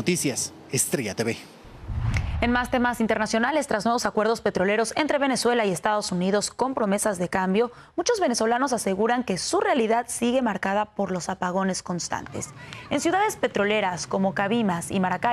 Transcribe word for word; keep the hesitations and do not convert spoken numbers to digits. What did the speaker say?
Noticias, Estrella T V. En más temas internacionales, tras nuevos acuerdos petroleros entre Venezuela y Estados Unidos con promesas de cambio, muchos venezolanos aseguran que su realidad sigue marcada por los apagones constantes. En ciudades petroleras como Cabimas y Maracay,